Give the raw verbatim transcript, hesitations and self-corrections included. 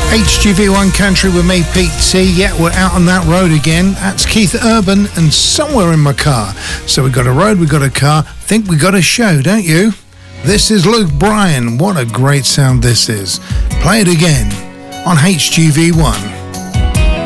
H G V one Country with me, Pete T. Yeah, we're out on that road again. That's Keith Urban and Somewhere in My Car. So we've got a road, we've got a car. Think we got a show, don't you? This is Luke Bryan. What a great sound this is. Play it again on H G V one.